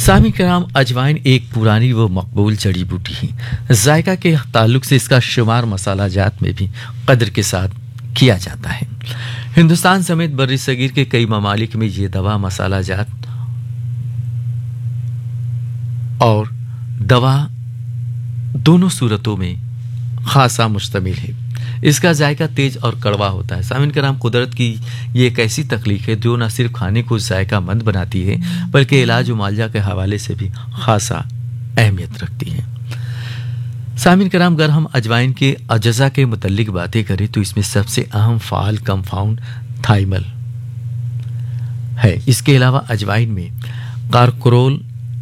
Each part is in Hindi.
सामी कराम, अजवाइन एक पुरानी व मकबूल जड़ी बूटी है। जायका के ताल्लुक से इसका शुमार मसाला जात में भी कदर के साथ किया जाता है। हिंदुस्तान समेत बर्री सगीर के कई ममालिक में ये दवा मसाला जात और दवा दोनों सूरतों में खासा मुश्तमिल है। इसका जायका तेज और कड़वा होता है। सामिन कराम, कुदरत की ये एक ऐसी तख्लीक है जो न सिर्फ खाने को जायका मंद बनाती है बल्कि इलाज व मालजा के हवाले से भी खासा अहमियत रखती है। सामिन कराम, अगर हम अजवाइन के अजजा के मुतल्लिक बातें करें तो इसमें सबसे अहम फाल कंपाउंड थाइमल है। इसके अलावा अजवाइन में कार्कोरोल,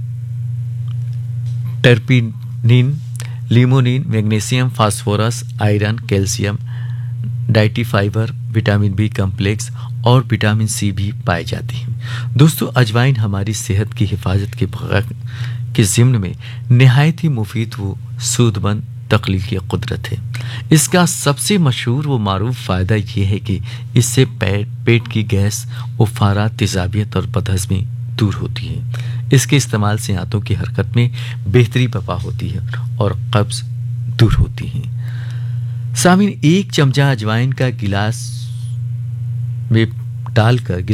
टर्पिनिन, limonin, magnesium, phosphorus, iron, calcium, deity fibre, vitamin B complex और विटामिन सी भी पाए जाते हैं। दोस्तों, अजवाइन हमारी सेहत की हिफाजत के ज़िम्न में नहायत ही मुफीद व सूदमंद तख्लीकी कुदरत है। इसका सबसे मशहूर व मारूफ फ़ायदा यह है कि इससे पेट की गैस, उफारा, तेज़ाबियत और बदहज़मी दूर होती है। इसके इस्तेमाल से आंतों की हरकत में बेहतरी बपा होती है और कब्ज दूर होती है। सामीन, एक चमचा अजवाइन का गिलास में डालकर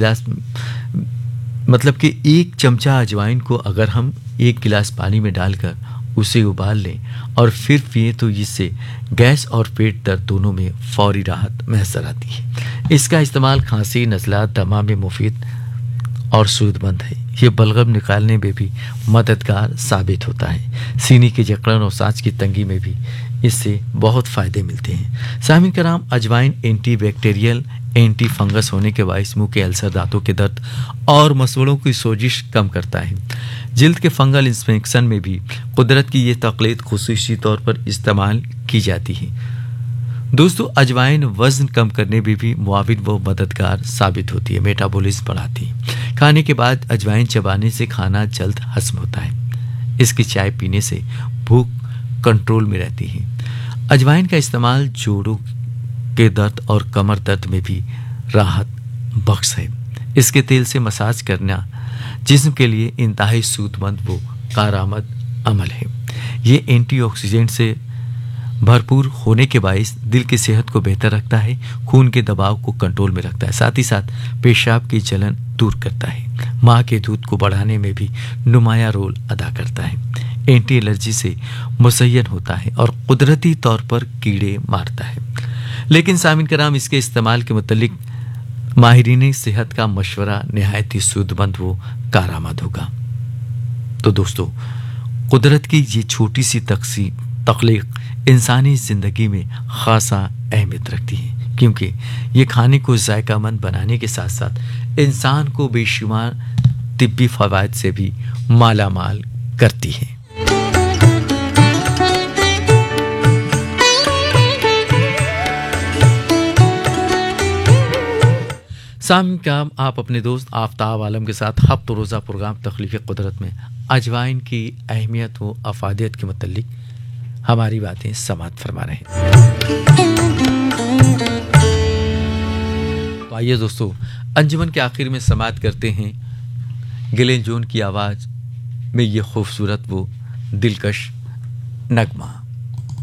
मतलब कि एक चमचा अजवाइन को अगर हम एक गिलास पानी में डालकर उसे उबाल लें और फिर पिए तो इससे गैस और पेट दर्द दोनों में फौरी राहत मैसर आती है। इसका इस्तेमाल खांसी, नज़ला, दमा में मुफीद और सूदमंद है। ये बलगम निकालने में भी मददगार साबित होता है। सीने की जकड़न और सांस की तंगी में भी इससे बहुत फ़ायदे मिलते हैं। सामिन कराम, अजवाइन एंटी बैक्टीरियल, एंटी फंगस होने के बायस मुंह के अल्सर, दांतों के दर्द और मसलों की सोजिश कम करता है। जिल्द के फंगल इंफेक्शन में भी कुदरत की ये तकलीद खुसूसी तौर पर इस्तेमाल की जाती है। दोस्तों, अजवाइन वज़न कम करने में भी मुआविन व मददगार साबित होती है। मेटाबॉलिज्म बढ़ाती है। खाने के बाद अजवाइन चबाने से खाना जल्द हजम होता है। इसकी चाय पीने से भूख कंट्रोल में रहती है। अजवाइन का इस्तेमाल जोड़ों के दर्द और कमर दर्द में भी राहत बख्श है। इसके तेल से मसाज करना जिस्म के लिए इंतहाई सूदमंद व कारआमद अमल है। ये एंटीऑक्सीडेंट से भरपूर होने के बायस दिल की सेहत को बेहतर रखता है, खून के दबाव को कंट्रोल में रखता है, साथ ही साथ पेशाब की जलन दूर करता है, माँ के दूध को बढ़ाने में भी नुमाया रोल अदा करता है, एंटी एलर्जी से मुसय्यन होता है और कुदरती तौर पर कीड़े मारता है। लेकिन सामिन कराम, इसके इस्तेमाल के मुतल्लिक माहिरीन सेहत का मशवरा नहायत ही सूदमंद व कारआमद होगा। तो दोस्तों, कुदरत की ये छोटी सी तख्लीक इंसानी ज़िंदगी में खासा अहमियत रखती है, क्योंकि ये खाने को जायकामंद बनाने के साथ साथ इंसान को बेशुमार तिब्बी फ़वाइद से भी माला माल करती है। सामिन कराम, आप अपने दोस्त आफ्ताब आलम के साथ हफ्ता रोज़ा प्रोग्राम तख्लीक़ कुदरत में अजवाइन की अहमियत व अफादियत के मुतल्लिक हमारी बातें समाअत फरमा रहे हैं। तो आइए दोस्तों, अंजुमन के आखिर में समाअत करते हैं गिलेन जॉन की आवाज़ में ये खूबसूरत वो दिलकश नगमा।